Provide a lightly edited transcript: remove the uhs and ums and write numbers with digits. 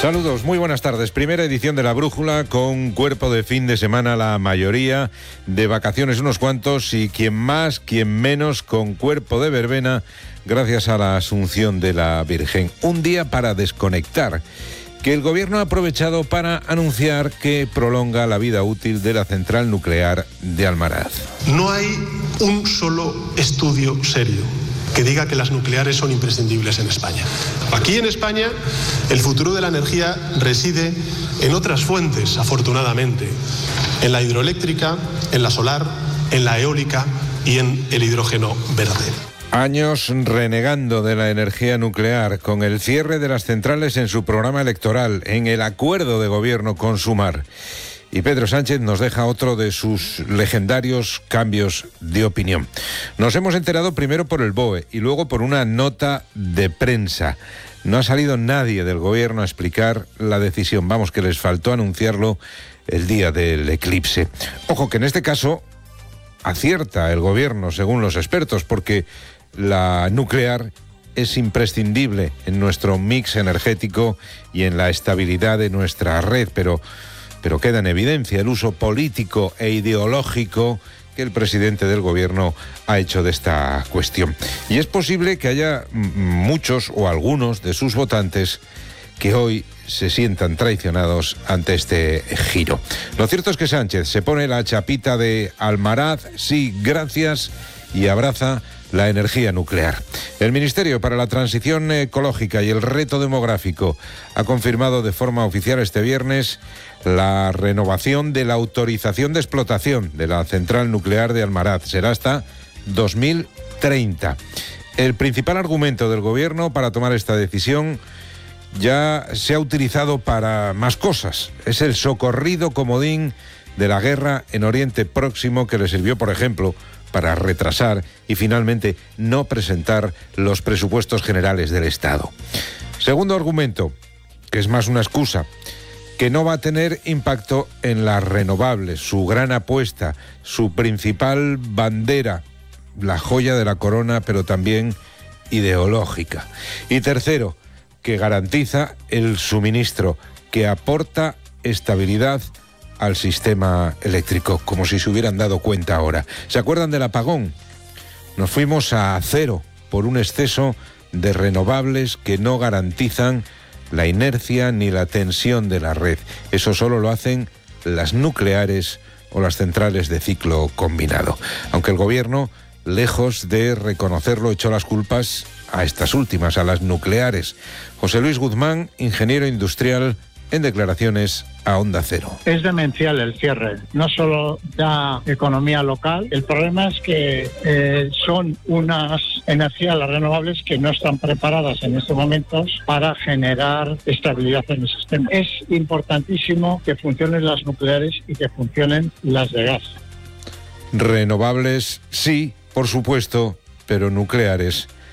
Saludos, muy buenas tardes. Primera edición de La Brújula con cuerpo de fin de semana la mayoría, de vacaciones unos cuantos y quien más, quien menos, con cuerpo de verbena gracias a la Asunción de la Virgen. Un día para desconectar, que el gobierno ha aprovechado para anunciar que prolonga la vida útil de la central nuclear de Almaraz. No hay un solo estudio serio que diga que las nucleares son imprescindibles en España. Aquí en España, el futuro de la energía reside en otras fuentes, afortunadamente, en la hidroeléctrica, en la solar, en la eólica y en el hidrógeno verde. Años renegando de la energía nuclear, con el cierre de las centrales en su programa electoral, en el acuerdo de gobierno con Sumar. Y Pedro Sánchez nos deja otro de sus legendarios cambios de opinión. Nos hemos enterado primero por el BOE y luego por una nota de prensa. No ha salido nadie del gobierno a explicar la decisión. Vamos, que les faltó anunciarlo el día del eclipse. Ojo, que en este caso acierta el gobierno, según los expertos, porque la nuclear es imprescindible en nuestro mix energético y en la estabilidad de nuestra red, pero queda en evidencia el uso político e ideológico que el presidente del gobierno ha hecho de esta cuestión. Y es posible que haya muchos o algunos de sus votantes que hoy se sientan traicionados ante este giro. Lo cierto es que Sánchez se pone la chapita de Almaraz, sí, gracias, y abraza la energía nuclear. El Ministerio para la Transición Ecológica y el Reto Demográfico ha confirmado de forma oficial este viernes la renovación de la autorización de explotación de la central nuclear de Almaraz. Será hasta 2030. El principal argumento del gobierno para tomar esta decisión ya se ha utilizado para más cosas. Es el socorrido comodín de la guerra en Oriente Próximo que le sirvió, por ejemplo, para retrasar y finalmente no presentar los presupuestos generales del Estado. Segundo argumento, que es más una excusa, que no va a tener impacto en las renovables, su gran apuesta, su principal bandera, la joya de la corona, pero también ideológica. Y tercero, que garantiza el suministro, que aporta estabilidad al sistema eléctrico, como si se hubieran dado cuenta ahora. ¿Se acuerdan del apagón? Nos fuimos a cero por un exceso de renovables que no garantizan la inercia ni la tensión de la red. Eso solo lo hacen las nucleares o las centrales de ciclo combinado. Aunque el gobierno, lejos de reconocerlo, echó las culpas a estas últimas, a las nucleares. José Luis Guzmán, ingeniero industrial, en declaraciones a Onda Cero. Es demencial el cierre, no solo da economía local, el problema es que son unas energías, las renovables, que no están preparadas en estos momentos para generar estabilidad en el sistema. Es importantísimo que funcionen las nucleares y que funcionen las de gas. Renovables, sí, por supuesto, pero nucleares